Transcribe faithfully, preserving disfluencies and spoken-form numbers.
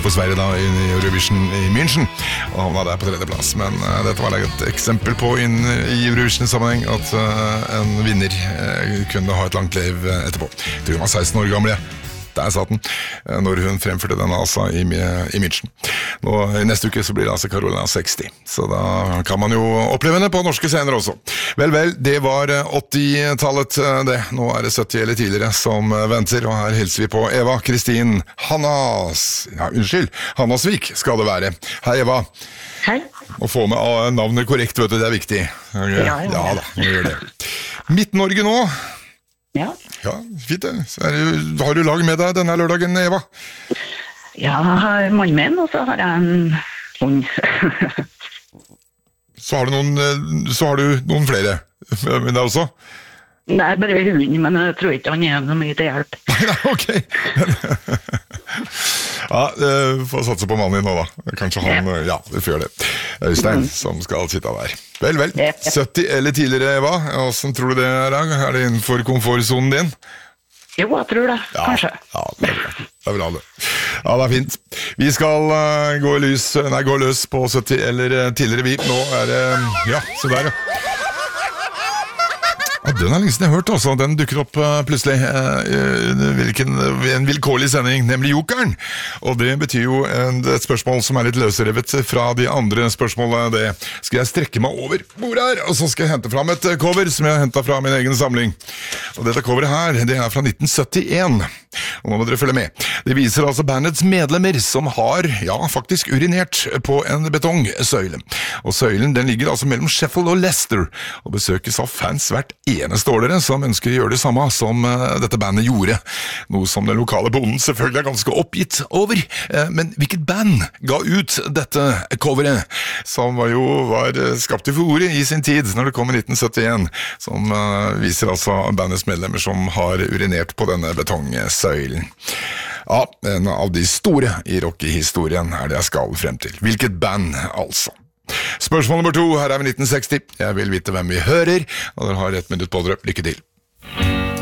for Sverige da i Eurovision i München, og han var der på tredje plass. Men uh, dette var et eksempel på inn i Eurovision-sammenheng at uh, en vinner uh, kunne ha et langt liv etterpå. Jeg tror hun var seksten år gamle. Der satt den, når hun fremførte denne altså i, i München. Nå, i neste uke så blir det altså Carolina seksti, så da kan man jo oppleve henne på norske scener også. Vel, vel, det var åtti-tallet det. Nå er det sytti eller tidligere som venter, og her hilser vi på Eva Kristin Hannas, ja, unnskyld, Hannasvik skal det være. Hei, Eva. Hei. Å få med navnet korrekt, vet du, det er viktig. Okay. Ja, ja, ja. Ja da, nå gjør det. Midt-Norge nå. Ja. Ja, fint det. Så er det. Har du lag med deg denne lørdagen, Eva? Ja, jeg har mannen min, og så har jeg en hund. Så har du noen, så har du noen flere med deg også? Nei, bare hunden, men jeg tror ikke han er noe mye til hjelp. Nei, ok. Ja, får satse på mannen din nå da. Kanskje han, ja, vi får gjøre det. Øystein som skal sitte der. Vel, vel. sytti eller tidligere, Eva. Hvordan tror du det er? Er det innenfor komfortzonen din? Jo, jeg tror det, ja, kanskje. Ja, det er bra. Det er bra det. Ja, det er fint. Vi skal uh, gå, lys, nei, gå løs på sytti eller uh, tidligere vi. Nå er det, uh, ja, så der ja. Ja, den er lenge siden jeg har hørt også. Den dukker opp uh, plutselig uh, hvilken, en vilkårlig sending, nemlig Jokeren. Og det betyr jo en, et spørsmål som er litt løsrevet fra de andre spørsmålene. Det skal jeg strekke meg over bordet her, og så skal jeg hente fram et cover som jeg har hentet fra min egen samling. Og dette coveret her, det er fra nitten syttien. Og nå må dere følge med. Det viser altså bandets medlemmer som har, ja, faktisk urinert på en betongsøyle. Og søylen, den ligger altså mellom Sheffield og Leicester, og besøkes av fans hvert eneste år dere som ønsker å gjøre det samme som uh, dette bandet gjorde. Noe som den lokale bonden selvfølgelig er ganske oppgitt over. Uh, men hvilket band ga ut dette coveret, som var jo var skapt i fore i sin tid, når det kom i nitten syttien, som uh, viser altså bandets medlemmer som har urinert på denne betongsøylen. Ja, en av de store i rockehistorien er det jeg skal frem til. Hvilket band, altså? Spørsmål nummer to, her er vi nitten seksti. Jeg vil vite hvem vi hører, og dere har ett minutt på dere. Lykke til.